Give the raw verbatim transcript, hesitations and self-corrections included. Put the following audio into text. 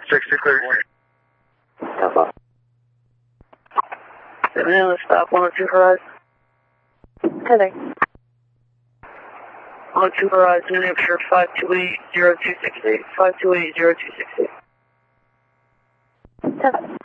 sixty clear. Alpha. seven in, let's stop one oh two Horizon. Hi there. one oh two Horizon, New Hampshire, five two eight zero two six eight, five two eight zero two six eight. Ten.